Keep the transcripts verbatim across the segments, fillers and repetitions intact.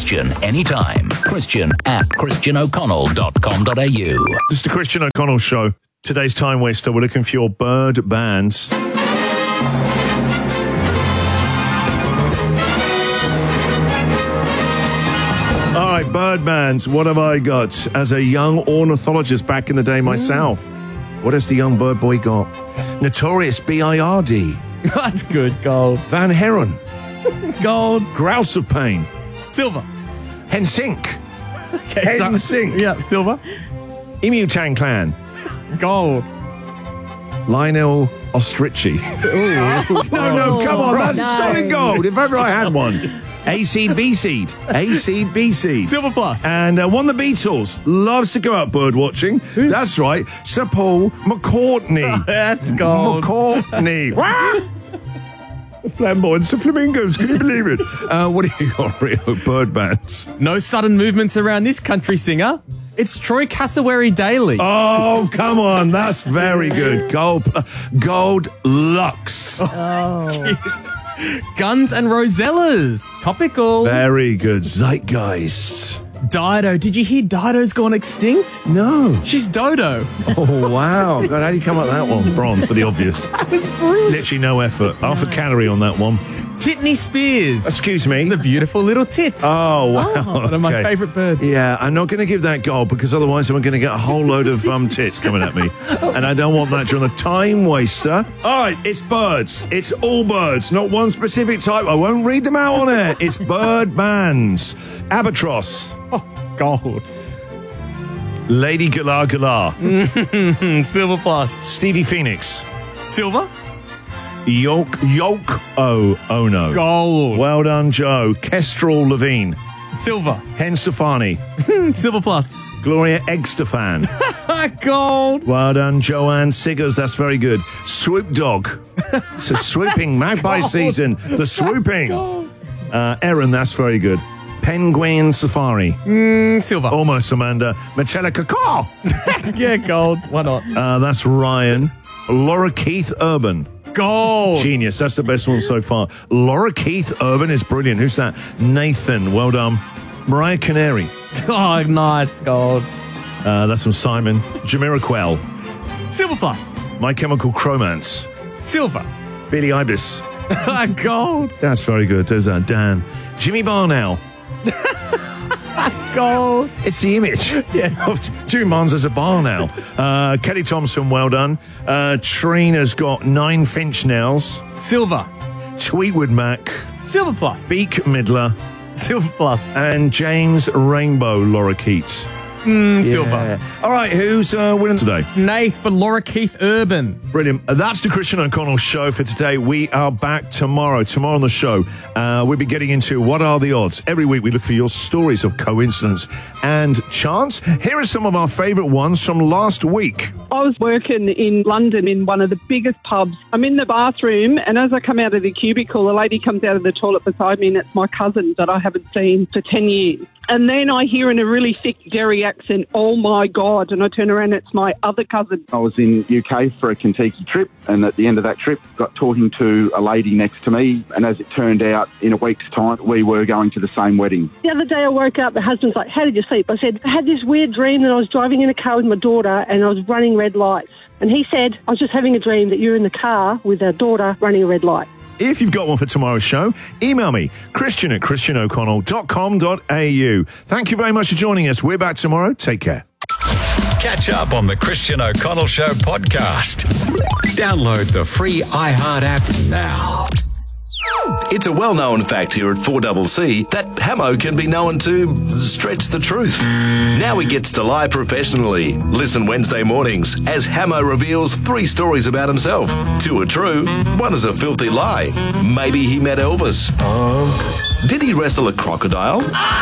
Christian anytime. Christian at christian o'connell dot com dot a u. This is the Christian O'Connell Show. Today's Time Waster. We're looking for your bird bands. All right, bird bands. What have I got? As a young ornithologist back in the day myself, what has the young bird boy got? Notorious B I R D. That's good. Gold. Van Heron. Gold. Grouse of Pain. Silver. Hensink. Okay, so- Hensink. Yeah, silver. Emu Tang Clan. Gold. Lionel Ostrici. no, no, come on. That's No. solid gold. If ever I had one. A-Seed, B-Seed. A-Seed, B-Seed. Silver plus. And uh, one of the Beatles loves to go out bird watching. That's right. Sir Paul McCartney. That's gold. McCartney. Wah! The flamboyants, the flamingos. Can you believe it? Uh, what have you got, Rio? Bird bands. No sudden movements around this country singer. It's Troy Cassowary Daly. Oh, come on. That's very good. Gold, uh, gold Lux. Guns and Rosellas. Topical. Very good. Zeitgeist. Dido. Did you hear Dido's gone extinct? No. She's Dodo. Oh, wow. God, how do you come up with that one? Bronze for the obvious. That was brilliant. Literally no effort. Half a calorie on that one. Titney Spears. Excuse me. The beautiful little tit. Oh, wow. One of my Okay. favourite birds. Yeah, I'm not going to give that gold because otherwise I'm going to get a whole load of um, tits coming at me. And I don't want that during the Time Waster. All right, it's birds. It's all birds, not one specific type. I won't read them out on air. It's bird bands. Albatross. Oh, gold. Lady Galar Galar. Silver plus. Stevie Phoenix. Silver. Yolk, Yolk, oh, oh no. Gold. Well done, Joe. Kestrel Levine. Silver. Hen Stefani. Silver plus. Gloria Eggstefan. Gold. Well done, Joanne Siggers. That's very good. Swoop Dog. It's a swooping magpie season. The swooping. Uh, Erin, that's very good. Penguin Safari. Mm, silver. Almost, Amanda. Metallica Car. Yeah, gold. Why not? Uh, that's Ryan. Laura Keith Urban. Gold. Genius. That's the best one so far. Laura Keith Urban is brilliant. Who's that? Nathan. Well done. Mariah Canary. Oh, nice. Gold. Uh, that's from Simon. Jamiroquai. Silver plus. My Chemical Romance. Silver. Billy Ibis. Gold. That's very good. There's that. Dan. Jimmy Barnell. Gold. It's the image. Yeah. Of June Barnes as a Barnell. Uh, Kelly Thompson, well done. Uh, Trina's got nine Finch nails. Silver. Tweetwood Mac. Silver plus. Beak Midler. Silver plus. And James Rainbow Lorikeet. Mm, silver. All right, who's uh, winning today? Nath for Laura Keith Urban. Brilliant. Uh, That's the Christian O'Connell Show for today. We are back tomorrow. Tomorrow on the show, uh, we'll be getting into what are the odds. Every week we look for your stories of coincidence and chance. Here are some of our favourite ones from last week. I was working in London in one of the biggest pubs. I'm in the bathroom, and as I come out of the cubicle, a lady comes out of the toilet beside me, and it's my cousin that I haven't seen for ten years. And then I hear in a really thick Derry accent, "Oh my God," and I turn around, it's my other cousin. I was in U K for a Kentucky trip, and at the end of that trip, got talking to a lady next to me, and as it turned out, in a week's time, we were going to the same wedding. The other day I woke up, my husband's like, "How did you sleep?" I said, "I had this weird dream that I was driving in a car with my daughter and I was running red lights." And he said, "I was just having a dream that you're in the car with our daughter running a red light." If you've got one for tomorrow's show, email me, christian at christian o'connell dot com dot a u. Thank you very much for joining us. We're back tomorrow. Take care. Catch up on the Christian O'Connell Show podcast. Download the free iHeart app now. It's a well-known fact here at four C C that Hamo can be known to stretch the truth. Now he gets to lie professionally. Listen Wednesday mornings as Hamo reveals three stories about himself. Two are true, one is a filthy lie. Maybe he met Elvis. Oh. Did he wrestle a crocodile?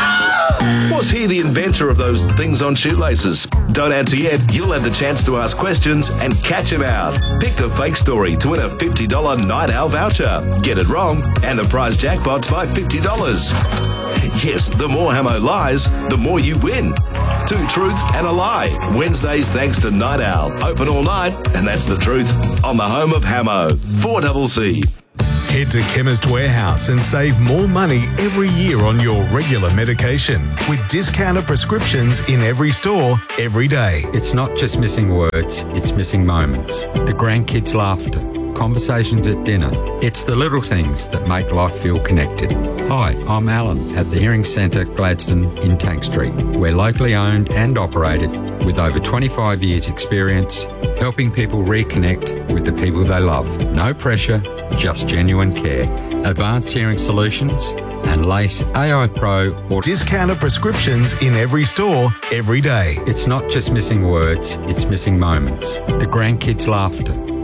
Was he the inventor of those things on shoelaces? Don't answer yet. You'll have the chance to ask questions and catch him out. Pick the fake story to win a fifty dollars Night Owl voucher. Get it wrong, and the prize jackpot's by fifty dollars. Yes, the more Hamo lies, the more you win. Two truths and a lie. Wednesdays thanks to Night Owl. Open all night, and that's the truth. On the home of Hamo. four C C. Head to Chemist Warehouse and save more money every year on your regular medication with discounted prescriptions in every store, every day. It's not just missing words, it's missing moments. The grandkids' laughter, conversations at dinner. It's the little things that make life feel connected. Hi, I'm Alan at the Hearing Centre Gladstone in Tank Street. We're locally owned and operated with over twenty-five years experience helping people reconnect with the people they love. No pressure, just genuine care. Advanced Hearing Solutions and Lace A I Pro or discounted prescriptions in every store, every day. It's not just missing words, it's missing moments. The grandkids' laughter,